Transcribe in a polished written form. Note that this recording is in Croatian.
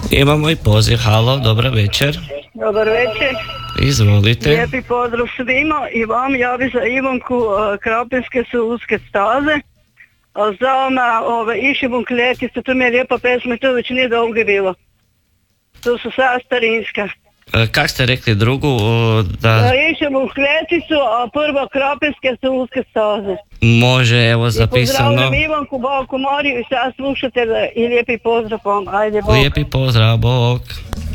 Imamo i poziv, halo, dobar večer. Dobar večer. Izvolite. Lijepi pozdrav svima i vam, ja bi za Ivanku Krapinske su uske staze. A za ona Išibun Kletice, to mi je lijepa pesma, to već nije dolgo bilo. To su sva starinska. Kak ste rekli drugu? Išibun Kleticu, a prvo Krapinske su uske staze. Može, evo zapisano. Pozdravljam Ivanku, Balku, Mariju i sad slušatelje i lijepi pozdrav vam. Ajde, bok. Lijepi pozdrav, bok.